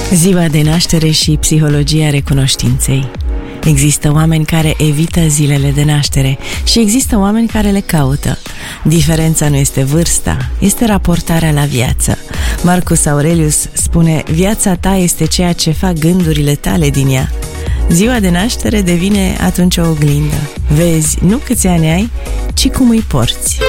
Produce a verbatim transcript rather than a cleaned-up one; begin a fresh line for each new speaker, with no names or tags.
Ziua de naștere și psihologia recunoștinței. Există oameni care evită zilele de naștere și există oameni care le caută. Diferența nu este vârsta, este raportarea la viață. Marcus Aurelius spune: viața ta este ceea ce fac gândurile tale din ea. Ziua de naștere devine atunci o oglindă. Vezi nu câți ani ai, ci cum îi porți.